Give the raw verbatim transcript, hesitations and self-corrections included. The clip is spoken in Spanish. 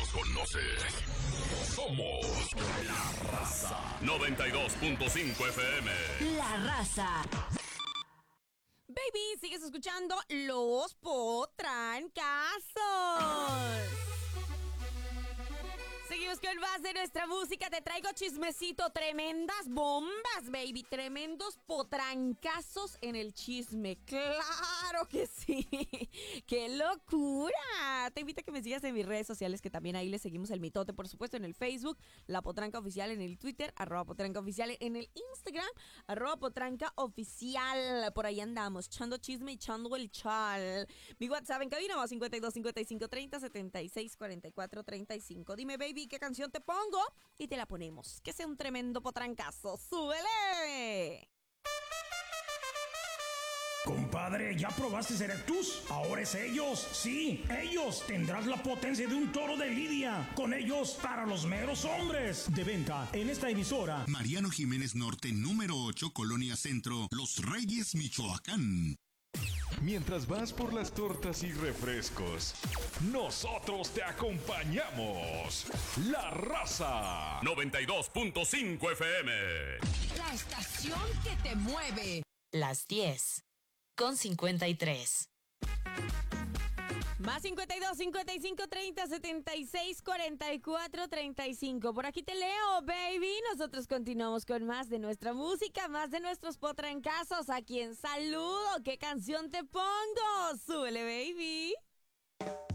nos conoces. Somos La Raza. noventa y dos punto cinco F M. La Raza. Baby, sigues escuchando Los Potrancazos. Seguimos con más de nuestra música. Te traigo chismecito, tremendas bombas, baby. Tremendos potrancazos en el chisme. ¡Claro que sí! ¡Qué locura! Te invito a que me sigas en mis redes sociales, que también ahí le seguimos el mitote, por supuesto, en el Facebook, La Potranca Oficial en el Twitter, arroba Potranca Oficial en el Instagram, arroba Potranca Oficial. Por ahí andamos, echando chisme y echando el chal. Mi WhatsApp en cabina va cincuenta y dos, cincuenta y cinco, treinta, setenta y seis, cuarenta y cuatro, treinta y cinco. Dime, baby, ¿qué canción te pongo? Y te la ponemos. Que sea un tremendo potrancazo. ¡Súbele! Compadre, ¿ya probaste Erectus? Ahora es ellos. Sí, ellos. Tendrás la potencia de un toro de lidia. Con ellos, para los meros hombres. De venta en esta emisora. Mariano Jiménez Norte, número ocho, Colonia Centro, Los Reyes, Michoacán. Mientras vas por las tortas y refrescos, nosotros te acompañamos. La Raza. noventa y dos punto cinco F M. La estación que te mueve. Las diez con cincuenta y tres. Más cincuenta y dos, cincuenta y cinco, treinta, setenta y seis, cuarenta y cuatro, treinta y cinco. Por aquí te leo, baby. Nosotros continuamos con más de nuestra música, más de nuestros potrancazos. A quien saludo, ¿qué canción te pongo? Súbele, baby.